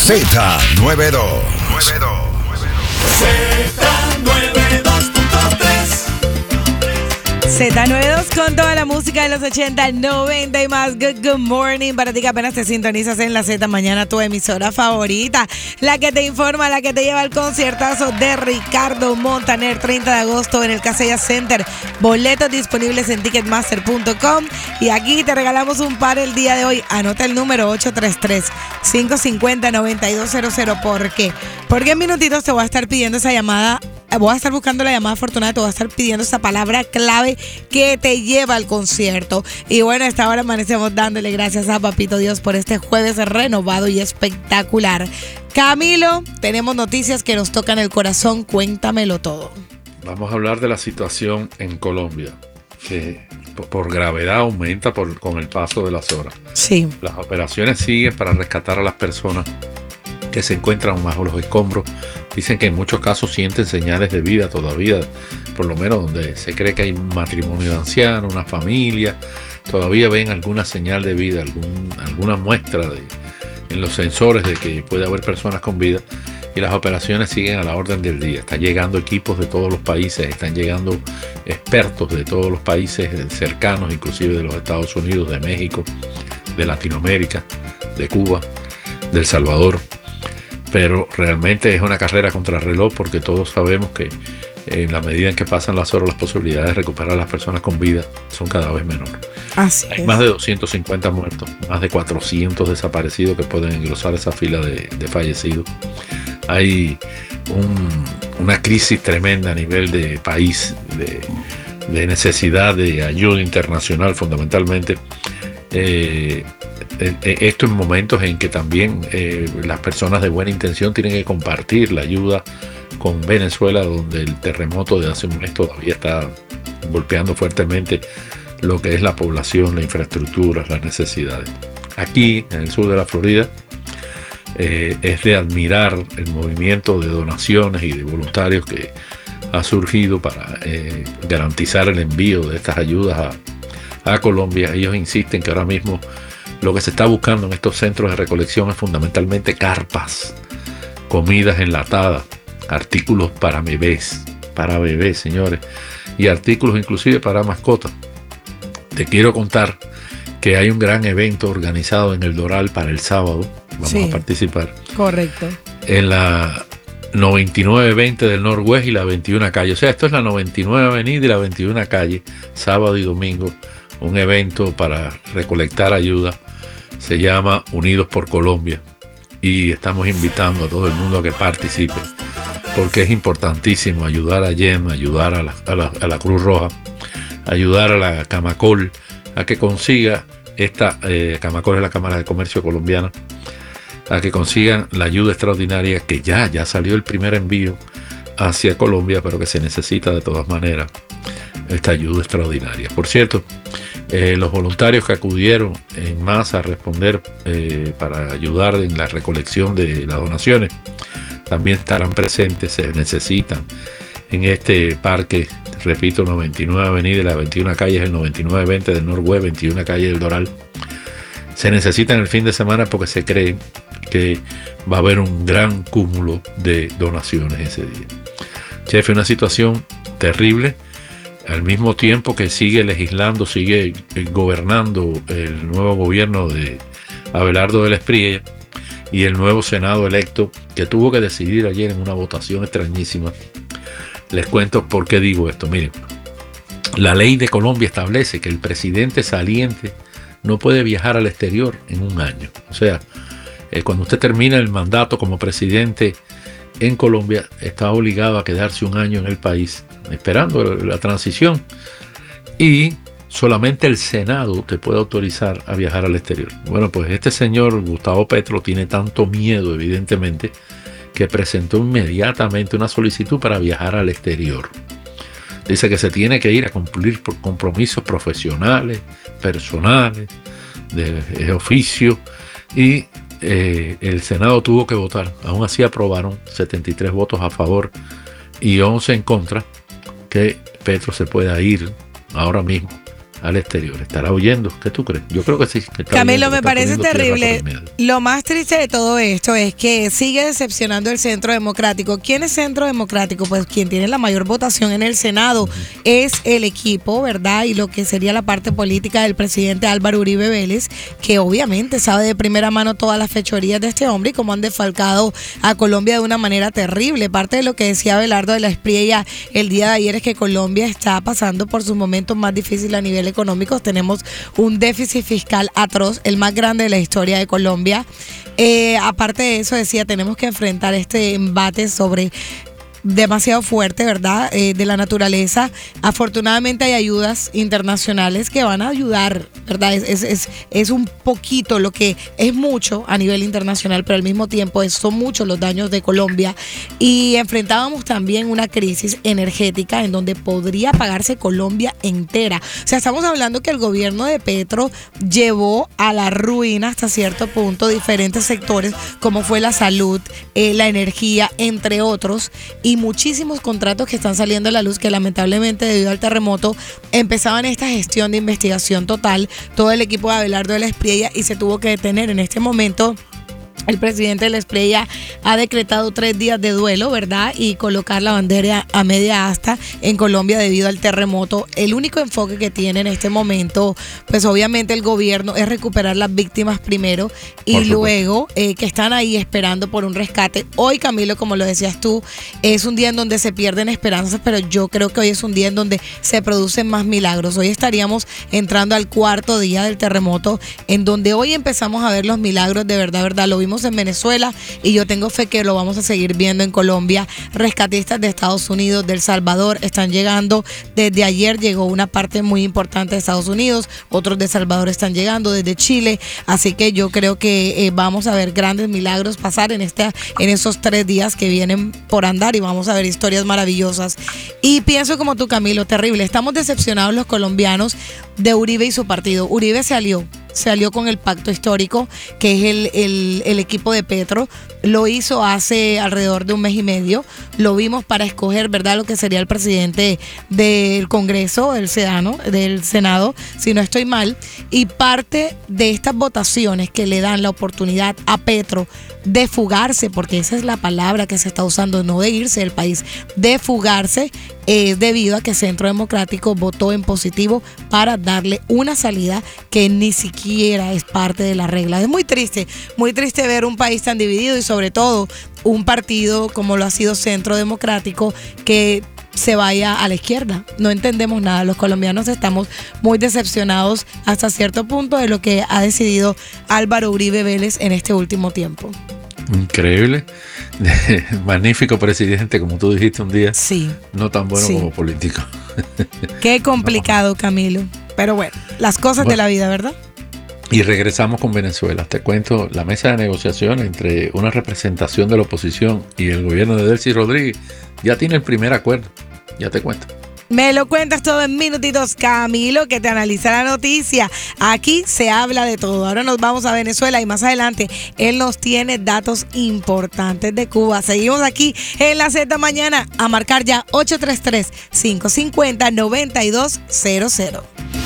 Z92. Z92 con toda la música de los 80, 90 y más. Good morning para ti que apenas te sintonizas en la Z Mañana, tu emisora favorita, la que te informa, la que te lleva al conciertazo de Ricardo Montaner, 30 de agosto en el Casella Center. Boletos disponibles en ticketmaster.com y aquí te regalamos un par el día de hoy. Anota el número 833-550-9200. ¿Por qué? Porque en minutitos te voy a estar pidiendo esa llamada. Voy a estar buscando la llamada afortunada, te voy a estar pidiendo esa palabra clave que te lleva al concierto. Y bueno, a esta hora amanecemos dándole gracias a Papito Dios por este jueves renovado y espectacular. Camilo, tenemos noticias que nos tocan el corazón, cuéntamelo todo. Vamos a hablar de la situación en Colombia, que por gravedad aumenta con el paso de las horas. Sí. Las operaciones siguen para rescatar a las personas que se encuentran bajo los escombros. Dicen que en muchos casos sienten señales de vida todavía, por lo menos donde se cree que hay un matrimonio de ancianos, una familia, todavía ven alguna señal de vida, alguna muestra en los sensores de que puede haber personas con vida, y las operaciones siguen a la orden del día. Están llegando equipos de todos los países, están llegando expertos de todos los países cercanos, inclusive de los Estados Unidos, de México, de Latinoamérica, de Cuba, de El Salvador. Pero realmente es una carrera contra el reloj, porque todos sabemos que en la medida en que pasan las horas, las posibilidades de recuperar a las personas con vida son cada vez menores. Hay más de 250 muertos, más de 400 desaparecidos que pueden engrosar esa fila de fallecidos. Hay una crisis tremenda a nivel de país, de necesidad de ayuda internacional fundamentalmente. Esto en momentos en que también las personas de buena intención tienen que compartir la ayuda con Venezuela, donde el terremoto de hace un mes todavía está golpeando fuertemente lo que es la población, la infraestructura, las necesidades. Aquí, en el sur de la Florida, es de admirar el movimiento de donaciones y de voluntarios que ha surgido para garantizar el envío de estas ayudas a Colombia. Ellos insisten que ahora mismo lo que se está buscando en estos centros de recolección es fundamentalmente carpas, comidas enlatadas, artículos para bebés, señores, y artículos inclusive para mascotas. Te quiero contar que hay un gran evento organizado en el Doral para el sábado. Vamos a participar. Correcto. En la 9920 del Northwest y la 21 calle. O sea, esto es la 99 avenida y la 21 calle, sábado y domingo. Un evento para recolectar ayuda. Se llama Unidos por Colombia. Y estamos invitando a todo el mundo a que participe, porque es importantísimo ayudar a YEM, ayudar a la Cruz Roja, ayudar a la Camacol a que consiga esta, Camacol es la Cámara de Comercio colombiana, a que consigan la ayuda extraordinaria que ya salió el primer envío hacia Colombia, pero que se necesita de todas maneras esta ayuda extraordinaria. Por cierto, los voluntarios que acudieron en masa a responder para ayudar en la recolección de las donaciones también estarán presentes, se necesitan en este parque, repito, 99 avenida y la 21 calle es el 9920 del Northwest, 21 calle del Doral. Se necesitan el fin de semana porque se cree que va a haber un gran cúmulo de donaciones ese día. Jefe, una situación terrible, al mismo tiempo que sigue legislando, sigue gobernando el nuevo gobierno de Abelardo del Espriella y el nuevo Senado electo, que tuvo que decidir ayer en una votación extrañísima. Les cuento por qué digo esto. Miren, la ley de Colombia establece que el presidente saliente no puede viajar al exterior en un año. O sea, cuando usted termina el mandato como presidente en Colombia, está obligado a quedarse un año en el país esperando la transición, y solamente el Senado te puede autorizar a viajar al exterior. Bueno, pues este señor Gustavo Petro tiene tanto miedo, evidentemente, que presentó inmediatamente una solicitud para viajar al exterior. Dice que se tiene que ir a cumplir compromisos profesionales, personales, de oficio, y el Senado tuvo que votar. Aún así aprobaron 73 votos a favor y 11 en contra, que Petro se pueda ir ahora mismo al exterior. ¿Estará huyendo? ¿Qué tú crees? Yo creo que sí. Que Camilo, me parece terrible. Lo más triste de todo esto es que sigue decepcionando el Centro Democrático. ¿Quién es Centro Democrático? Pues quien tiene la mayor votación en el Senado es el equipo, ¿verdad? Y lo que sería la parte política del presidente Álvaro Uribe Vélez, que obviamente sabe de primera mano todas las fechorías de este hombre y cómo han defalcado a Colombia de una manera terrible. Parte de lo que decía Abelardo de la Espriella el día de ayer es que Colombia está pasando por sus momentos más difíciles a nivel económico. Tenemos un déficit fiscal atroz, el más grande de la historia de Colombia. Aparte de eso, decía, tenemos que enfrentar este embate sobre demasiado fuerte, ¿verdad? De la naturaleza. Afortunadamente hay ayudas internacionales que van a ayudar, ¿verdad? Es un poquito lo que es mucho a nivel internacional, pero al mismo tiempo son muchos los daños de Colombia. Y enfrentábamos también una crisis energética en donde podría pagarse Colombia entera. O sea, estamos hablando que el gobierno de Petro llevó a la ruina hasta cierto punto diferentes sectores, como fue la salud, la energía, entre otros, y muchísimos contratos que están saliendo a la luz que lamentablemente debido al terremoto empezaban esta gestión de investigación total, todo el equipo de Abelardo de la Espriella, y se tuvo que detener. En este momento el presidente de la Espriella ha decretado 3 días de duelo, ¿verdad? Y colocar la bandera a media asta en Colombia debido al terremoto. El único enfoque que tiene en este momento, pues obviamente el gobierno, es recuperar las víctimas primero y luego que están ahí esperando por un rescate. Hoy, Camilo, como lo decías tú, es un día en donde se pierden esperanzas, pero yo creo que hoy es un día en donde se producen más milagros. Hoy estaríamos entrando al 4º día del terremoto, en donde hoy empezamos a ver los milagros de verdad, ¿verdad? Lo vimos en Venezuela y yo tengo fe que lo vamos a seguir viendo en Colombia. Rescatistas de Estados Unidos, de El Salvador están llegando. Desde ayer llegó una parte muy importante de Estados Unidos, otros de El Salvador están llegando, desde Chile, así que yo creo que vamos a ver grandes milagros pasar en esos 3 días que vienen por andar y vamos a ver historias maravillosas. Y pienso como tú, Camilo, terrible. Estamos decepcionados los colombianos de Uribe y su partido. Uribe se alió con el pacto histórico, que es el equipo de Petro. Lo hizo hace alrededor de 1 mes y medio. Lo vimos para escoger, ¿verdad?, lo que sería el presidente del Congreso, del Senado, si no estoy mal. Y parte de estas votaciones que le dan la oportunidad a Petro de fugarse, porque esa es la palabra que se está usando, no de irse del país, de fugarse, es debido a que Centro Democrático votó en positivo para darle una salida que ni siquiera es parte de la regla. Es muy triste ver un país tan dividido y sobre todo un partido como lo ha sido Centro Democrático que se vaya a la izquierda. No entendemos nada. Los colombianos estamos muy decepcionados hasta cierto punto de lo que ha decidido Álvaro Uribe Vélez en este último tiempo. Increíble. Magnífico presidente, como tú dijiste un día. Sí. No tan bueno como político. Qué complicado, Camilo. Pero bueno, las cosas de la vida, ¿verdad? Y regresamos con Venezuela. Te cuento, la mesa de negociación entre una representación de la oposición y el gobierno de Delcy Rodríguez ya tiene el primer acuerdo. Ya te cuento. Me lo cuentas todo en minutitos, Camilo, que te analiza la noticia. Aquí se habla de todo. Ahora nos vamos a Venezuela y más adelante él nos tiene datos importantes de Cuba. Seguimos aquí en la Z Mañana a marcar ya 833-550-9200.